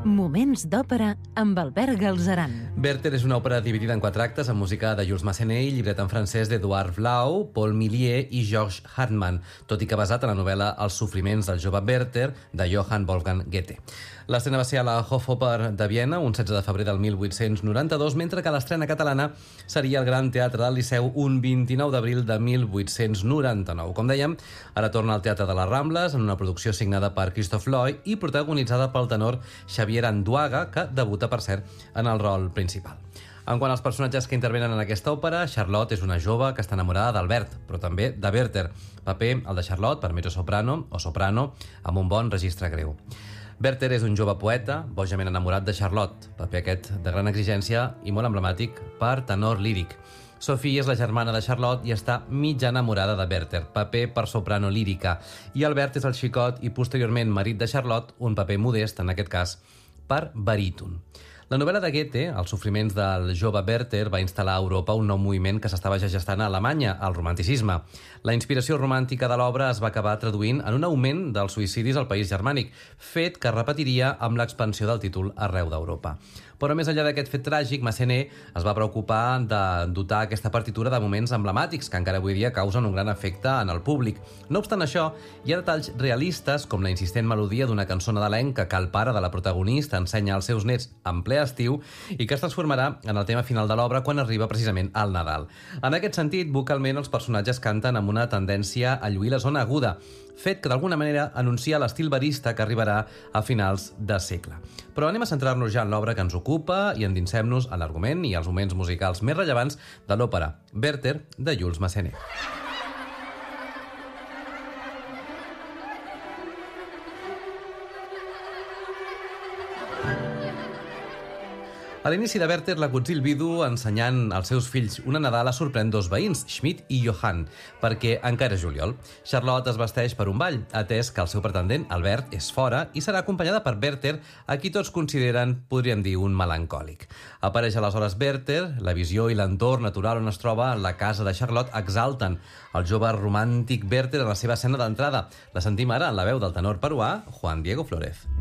Moments d'òpera amb Albert Galzeran. Werther és una òpera dividida en 4 actes amb música de Jules Massenet i llibret en francès d'Edouard Blau, Paul Millier i Georges Hartmann, tot i que basat en la novel·la Els sofriments del jove Werther de Johann Wolfgang Goethe. L'estrena va ser a la Hofoper de Viena, un 16 de febrer del 1892, mentre que l'estrena catalana seria al Gran Teatre del Liceu un 29 d'abril de 1899. Com dèiem, ara torna al Teatre de les Rambles en una producció signada per Christophe Lloyd i protagonitzada pel tenor Xavier Anduaga, que debuta, per cert, en el rol principal. En quant als personatges que intervenen en aquesta òpera, Charlotte és una jove que està enamorada d'Albert, però també de Werther. Paper, el de Charlotte, per mezzosoprano o soprano, amb un bon registre greu. Werther és un jove poeta, bojament enamorat de Charlotte, paper aquest de gran exigència i molt emblemàtic per tenor líric. Sophie és la germana de Charlotte i està mitja enamorada de Werther, paper per soprano lírica. I Albert és el xicot i posteriorment marit de Charlotte, un paper modest, en aquest cas, per baríton. La novel·la de Goethe, Els sofriments del jove Werther, va instal·lar a Europa un nou moviment que s'estava ja gestant a Alemanya, el romanticisme. La inspiració romàntica de l'obra es va acabar traduint en un augment dels suïcidis al país germànic, fet que es repetiria amb l'expansió del títol arreu d'Europa. Però més enllà d'aquest fet tràgic, Massenet es va preocupar de dotar aquesta partitura de moments emblemàtics que encara avui dia causen un gran efecte en el públic. No obstant això, hi ha detalls realistes com la insistent melodia d'una cançó nadalenca que el pare de la protagonista ensenya als seus nets en ple estiu i que es transformarà en el tema final de l'obra quan arriba precisament al Nadal. En aquest sentit, vocalment els personatges canten amb una tendència a lluir la zona aguda, fet que d'alguna manera anuncia l'estil barista que arribarà a finals de segle. Però anem a centrar-nos ja en l'obra que ens ocupa i endinsem-nos en l'argument i els moments musicals més rellevants de l'òpera Werther de Jules Massenet. A l'inici de Werther, l'agutzil vidu, ensenyant als seus fills una Nadala, sorprèn 2 veïns, Schmidt i Johann, perquè encara és juliol. Charlotte es vesteix per un ball, atès que el seu pretendent, Albert, és fora i serà acompanyada per Werther, a qui tots consideren, podríem dir, un melancòlic. Apareix aleshores Werther, la visió i l'entorn natural on es troba la casa de Charlotte exalten el jove romàntic Werther en la seva escena d'entrada. La sentim ara en la veu del tenor peruà Juan Diego Flórez.